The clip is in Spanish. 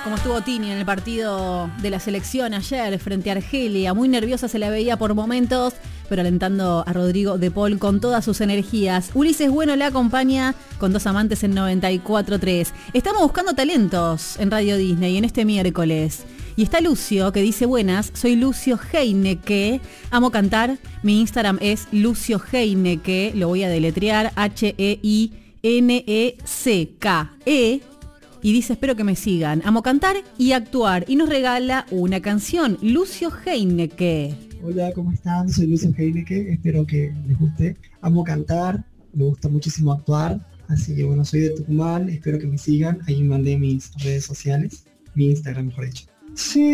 Como estuvo Tini en el partido de la selección ayer frente a Argelia, muy nerviosa se la veía por momentos, pero alentando a Rodrigo de Paul con todas sus energías. Ulises Bueno la acompaña con Dos Amantes en 94.3. Estamos buscando talentos en Radio Disney en este miércoles. Y está Lucio, que dice: buenas, soy Lucio Heineke, amo cantar, mi Instagram es Lucio Heineke, lo voy a deletrear, H-E-I-N-E-C-K-E, y dice: espero que me sigan, amo cantar y actuar, y nos regala una canción, Lucio Heineke. Hola, ¿cómo están? Soy Lucio Heineke, espero que les guste, amo cantar, me gusta muchísimo actuar, así que bueno, soy de Tucumán, espero que me sigan, ahí mandé mis redes sociales, mi Instagram mejor dicho. Sí.